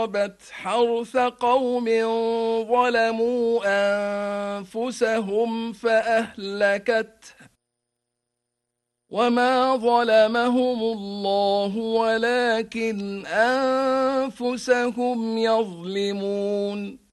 أصابت حرث قوم ظلموا أنفسهم فأهلكته وما ظلمهم الله ولكن أنفسهم يظلمون